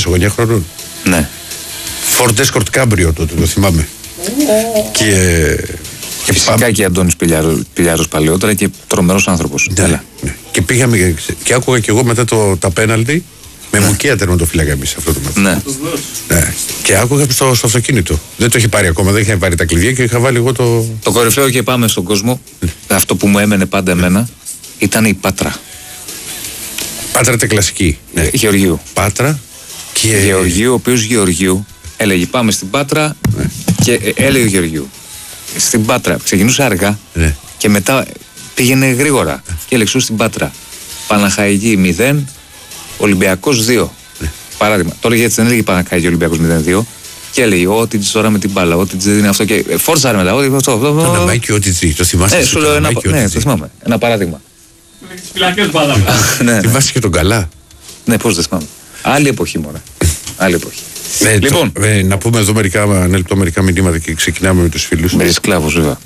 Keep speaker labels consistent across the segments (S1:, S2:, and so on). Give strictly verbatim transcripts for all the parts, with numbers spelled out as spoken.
S1: πόσο, εννιά χρονών.
S2: Ναι.
S1: Ford Escort Cabrio τότε, το θυμάμαι. Και,
S2: και φυσικά πά... και Αντώνης Πηλιάρος παλαιότερα και τρομερός άνθρωπος.
S1: Ναι, ναι. Και πήγαμε και, και άκουγα και εγώ μετά το, τα πέναλτι με ναι. μουκία τερματοφύλακα εμείς αυτό το μάτι.
S2: Ναι.
S1: ναι. Και άκουγα στο, στο αυτοκίνητο. Δεν το είχε πάρει ακόμα, δεν είχε πάρει τα κλειδιά και είχα βάλει εγώ το.
S2: Το κορυφαίο και πάμε στον κόσμο. Mm. Αυτό που μου έμενε πάντα εμένα ήταν η Πάτρα.
S1: Πάτρα ήταν κλασική.
S2: Ναι. Γεωργίου.
S1: Πάτρα και.
S2: Γεωργίου, ο οποίος Γεωργίου έλεγε πάμε στην Πάτρα ναι. και έλεγε ο Γεωργίου. Στην Πάτρα ξεκινούσε αργά
S1: ναι.
S2: και μετά πήγαινε γρήγορα ναι. και έλεγε στην Πάτρα. Παναχαϊκή μηδέν, Ολυμπιακός δύο. Ναι. Παράδειγμα. Τώρα γιατί δεν έλεγε Παναχαϊκή Ολυμπιακός μηδέν δύο και έλεγε ό,τι τη τώρα με την μπάλα, ό,τι τη είναι αυτό και φόρτσαρε μετά. Ό,τι αυτό.
S1: Το Ναμάκι, ό,τι τη. Το θυμάσαι.
S2: Ναι, το θυμάμαι. Ένα παράδειγμα.
S3: Τις φυλακές μπάλα.
S1: Θυμάσαι και τον Καλά.
S2: Ναι, πώς δεν θυμάμαι. Άλλη εποχή μόνο. Άλλη εποχή.
S1: Ναι, λοιπόν, το, ε, να πούμε εδώ μερικά, ένα λεπτό, μερικά μηνύματα και ξεκινάμε με τους φίλους.
S2: Με σκλάβους, βέβαια.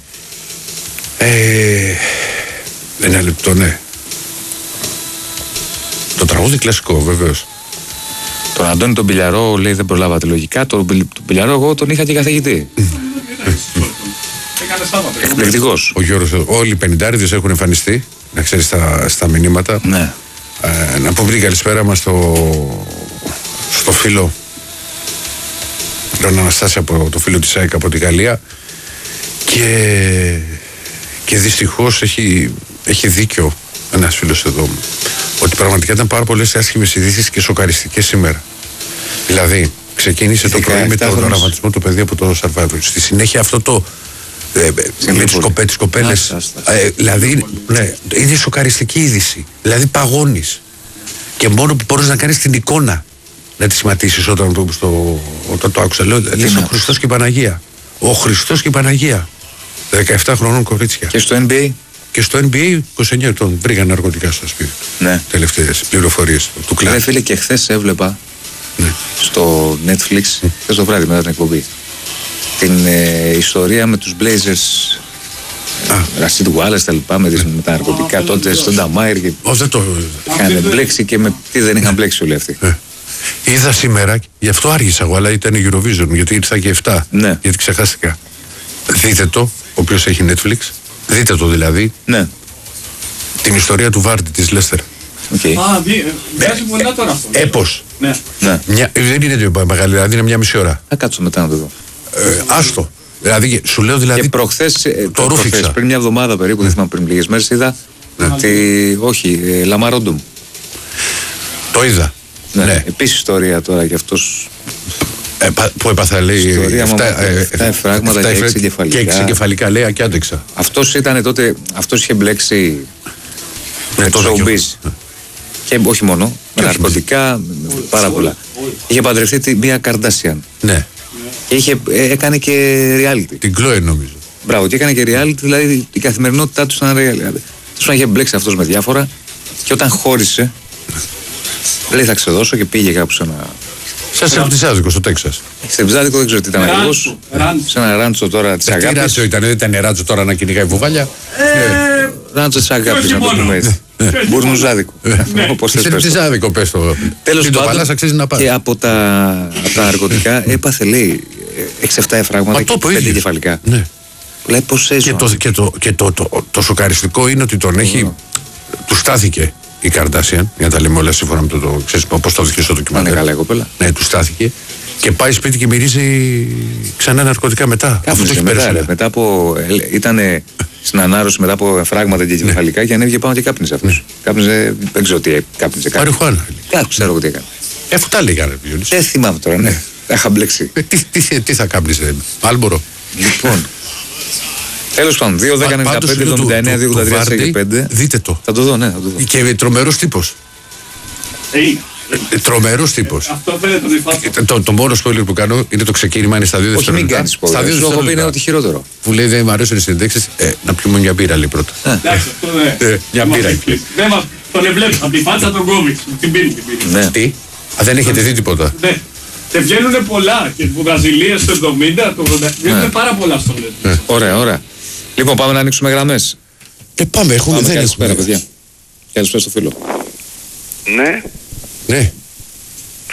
S1: Ε, ένα λεπτό, ναι. Το τραγούδι κλασικό, βεβαίως.
S2: Τον Αντώνη τον Πηλιαρό λέει δεν προλάβατε λογικά. Τον, τον Πηλιαρό εγώ τον είχα και καθηγητή. Εκπληκτικός.
S1: Ο Γιώργος, όλοι οι πενηντάριδες έχουν εμφανιστεί, να ξέρεις στα, στα μηνύματα.
S2: Ναι.
S1: Ε, να πούμε την καλησπέρα μας στο, στο φίλο τον Αναστάση από το φίλο της ΑΕΚ από τη Γαλλία και, και δυστυχώς έχει, έχει δίκιο ένας φίλος εδώ ότι πραγματικά ήταν πάρα πολλές άσχημες ειδήσεις και σοκαριστικές σήμερα. Δηλαδή ξεκίνησε το πρωί με τον τραυματισμό του παιδιού από το Survivor, στη συνέχεια αυτό το ε, με τις κοπέ, κοπέλες ε, δηλαδή ναι, είναι σοκαριστική είδηση, δηλαδή παγώνεις και μόνο που μπορείς να κάνεις την εικόνα να τη σχηματίσεις όταν το, στο, όταν το άκουσα. Λέω, λες ο Χριστός και η Παναγία. Ο Χριστός και η Παναγία. δεκαεπτά χρονών κορίτσια.
S2: Και στο N B A.
S1: Και στο N B A είκοσι εννιά ετών. Βρήκαν ναρκωτικά στο σπίτι.
S2: Ναι.
S1: Τελευταίες πληροφορίες του κλάδου.
S2: Ναι, φίλε, και χθες έβλεπα ναι. στο Netflix, mm. χθες το βράδυ μετά την εκπομπή, την ε, ιστορία με τους Blazers. Ρασίτ Γουάλλες τα λοιπά με, τις, με τα ναρκωτικά τότε στον Νταμάιρ και είχαν μπλέξει και με τι δεν είχαν μπλέξει όλοι αυτοί.
S1: Είδα σήμερα, γι' αυτό άργησα εγώ, αλλά ήταν Eurovision, γιατί ήρθα και εφτά.
S2: Ναι.
S1: Γιατί ξεχάστηκα. Δείτε το, ο οποίος έχει Netflix. Δείτε το δηλαδή.
S2: Ναι.
S1: Την ιστορία του Βάρντι της Λέστερ.
S2: Okay.
S3: Α, βγάζει πολλά τώρα αυτό.
S1: Έπος.
S3: Ναι.
S1: Ναι. Μια, δεν είναι μεγάλη, δηλαδή είναι μια μισή ώρα.
S2: Θα κάτσω μετά να το δω.
S1: Ε, άστο. Δηλαδή, σου λέω δηλαδή.
S2: Και προχθές,
S1: το ρούφηξα.
S2: Πριν μια εβδομάδα περίπου, δεν θυμάμαι πριν λίγες μέρες, είδα. Ναι. Ότι, όχι, ε, Λαμαρόντουμ.
S1: Το είδα.
S2: Ναι, ναι. Επίσης ιστορία τώρα και αυτός.
S1: Ε, που έπαθα λέει.
S2: Ιστορία εφτά εφράγματα και έξι εγκεφαλικά.
S1: Και έξι εγκεφαλικά λέει και άντεξα.
S2: Αυτός ήταν τότε, αυτός είχε μπλέξει με το showbiz. Και όχι μόνο, με ναρκωτικά, πάρα πολλά. Είχε παντρευτεί μια Καρντάσιαν.
S1: Ναι.
S2: Και είχε, έκανε και reality.
S1: Την Chloe νομίζω.
S2: Μπράβο, και έκανε και reality, δηλαδή η καθημερινότητά του ήταν reality. Του είχε μπλέξει αυτός με διάφορα και όταν χώρισε, λέει θα ξεδώσω και πήγε κάπου σε ένα.
S1: Σαν Σεπτιζάδικο στο Τέξας.
S2: Σεπτιζάδικο δεν ξέρω τι ήταν ακριβώς. Σε ένα ράντσο τώρα της αγάπης.
S1: Τι ράντσο ήταν, δεν ήταν ράντσο τώρα να κυνηγάει βουβάλια.
S2: Ράντσο της αγάπης, να το πούμε έτσι. Μπουρνουζάδικο.
S1: Σεπτιζάδικο πες το.
S2: Τέλος πάντων, και από τα ναρκωτικά έπαθε λέει έξι εφτά εφράγματα και πέντε εγκεφαλικά. Λέει πως έζω.
S1: Και το σοκαριστικό είναι ότι τον έχει. Του στάθηκε η Καρντάσιαν, για να τα λέμε όλα σύμφωνα με το, το ξέρεις πώς το δείχνει στο ντοκιμαντέρ.
S2: Είναι καλά η κοπέλα.
S1: Ναι, του στάθηκε και πάει σπίτι και μυρίζει ξανά ναρκωτικά μετά.
S2: Αυτό το έχει μετά, ρε, μετά από, ήταν στην ανάρρωση μετά από φράγματα και εγκεφαλικά και ανέβηκε πάνω και κάπνιζε αυτός. Κάπνιζε, δεν ξέρω τι κάπνιζε.
S1: Μαριχουάνα.
S2: Δεν ξέρω τι έκανε.
S1: Ε, αφού τα έλεγα.
S2: Δεν θυμάμαι τώρα, ναι. Είχα μπλέξει.
S1: Τι θα κάπνιζε, Μάλμπορο.
S2: Λοιπόν. Τέλος πάντων, δύο δέκα ενενήντα πέντε εβδομήντα εννέα δύο ογδόντα τρία πέντε.
S1: Δείτε το.
S2: Θα το δω, ναι, θα το δω.
S1: Και τρομερός τύπος. Τρομερός τύπος.
S3: Αυτό φαίνεται το
S1: Το μόνο spoiler που κάνω είναι το ξεκίνημα, είναι στα δύο δευτερόλεπτα.
S2: Όχι, μην κάνεις spoiler. Στα δύο δευτερόλεπτα είναι ό,τι χειρότερο.
S1: Που λέει δεν μου αρέσουν οι συνεντέξεις, να πιούμε μια μπύρα λέει πρώτα.
S3: Εντάξει, αυτό δεν.
S1: Μια μπύρα.
S3: Τον ευλέπει από τη φάτσα τον κόβει. Την πίνει.
S1: Τι. Δεν έχετε δει τίποτα.
S3: Και βγαίνουν πολλά. Και από Βραζιλία στο εβδομήντα, το ογδόντα. Βγαίνουν πάρα πολλά στολές.
S2: Ωραία, ωραία. Λοιπόν, πάμε να ανοίξουμε γραμμές.
S1: Ε, πάμε, έχουμε δεν
S2: καλησπέρα, παιδιά. Καλησπέρα στο φίλο.
S4: Ναι.
S1: Ναι.